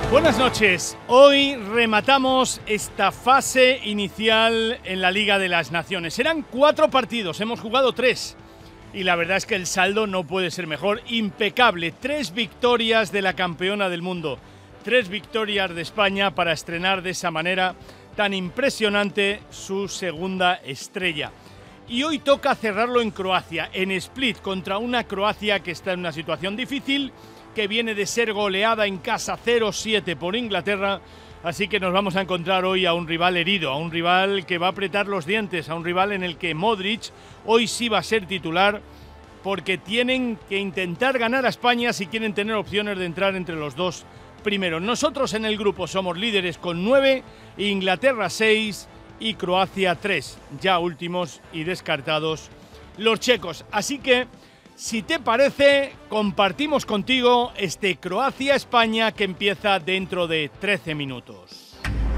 Buenas noches. Hoy rematamos esta fase inicial en la Liga de las Naciones. Serán 4 partidos, hemos jugado 3. Y la verdad es que el saldo no puede ser mejor. Impecable. 3 victorias de la campeona del mundo. 3 victorias de España para estrenar de esa manera tan impresionante su segunda estrella. Y hoy toca cerrarlo en Croacia, en Split, contra una Croacia que está en una situación difícil, que viene de ser goleada en casa 0-7 por Inglaterra, así que nos vamos a encontrar hoy a un rival herido, a un rival que va a apretar los dientes, a un rival en el que Modric hoy sí va a ser titular, porque tienen que intentar ganar a España si quieren tener opciones de entrar entre los 2 primeros. Nosotros en el grupo somos líderes con 9, Inglaterra 6 y Croacia 3, ya últimos y descartados los checos, así que si te parece, compartimos contigo este Croacia-España que empieza dentro de 13 minutos.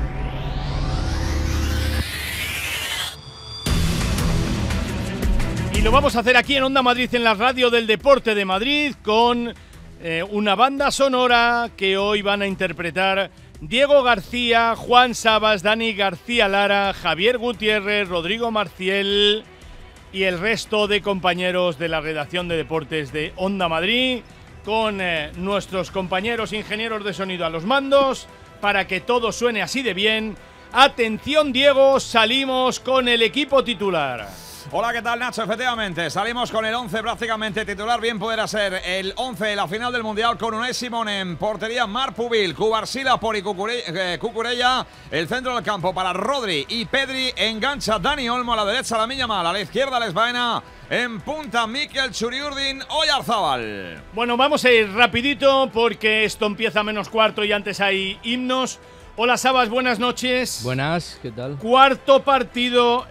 Y lo vamos a hacer aquí en Onda Madrid, en la radio del Deporte de Madrid, con una banda sonora que hoy van a interpretar Diego García, Juan Sabas, Dani García Lara, Javier Gutiérrez, Rodrigo Marciel y el resto de compañeros de la redacción de deportes de Onda Madrid, con nuestros compañeros ingenieros de sonido a los mandos, para que todo suene así de bien. Atención, Diego, salimos con el equipo titular. Hola, ¿qué tal, Nacho? Efectivamente, salimos con el 11 prácticamente titular. Bien pudiera ser el 11 de la final del Mundial, con Unai Simón en portería, Marc Pubil, Cubarsila, Pori Cucurella. El centro del campo para Rodri y Pedri. Engancha Dani Olmo, a la derecha Lamine Yamal, a la izquierda Les Baena. En punta Mikel Churiurdin, Oyarzábal. Bueno, vamos a ir rapidito porque esto empieza a -4 y antes hay himnos. Hola, Sabas, buenas noches. Buenas, ¿qué tal? Cuarto partido,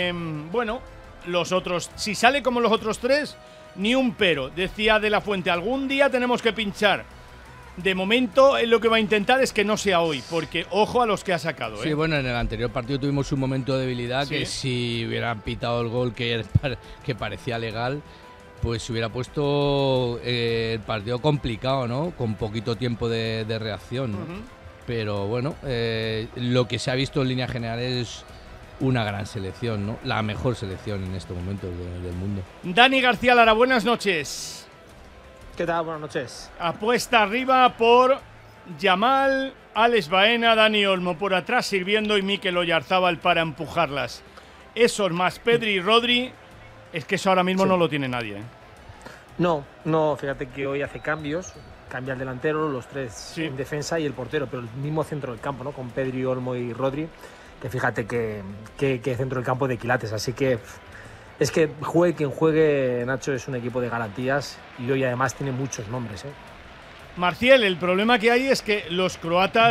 bueno, los otros, si sale como los otros 3, ni un pero. Decía De la Fuente, algún día tenemos que pinchar. De momento, él lo que va a intentar es que no sea hoy, porque ojo a los que ha sacado. Sí, bueno, en el anterior partido tuvimos un momento de debilidad, ¿sí? Que si hubieran pitado el gol que parecía legal, pues se hubiera puesto el partido complicado, ¿no? Con poquito tiempo de reacción, ¿no? Pero bueno, lo que se ha visto en líneas generales es una gran selección, ¿no? La mejor selección en estos momentos del mundo. Dani García Lara, buenas noches. ¿Qué tal? Buenas noches. Apuesta arriba por Yamal, Alex Baena, Dani Olmo por atrás sirviendo y Mikel Oyarzábal para empujarlas. Esos más Pedri y Rodri, es que eso ahora mismo no lo tiene nadie, ¿eh? No, fíjate que hoy hace cambios. Cambia el delantero, los 3 en defensa y el portero, pero el mismo centro del campo, ¿no? Con Pedri, Olmo y Rodri, que fíjate que centro del campo de quilates. Así que es que juegue quien juegue, Nacho, es un equipo de garantías y hoy además tiene muchos nombres, ¿eh? Marciel, el problema que hay es que los croatas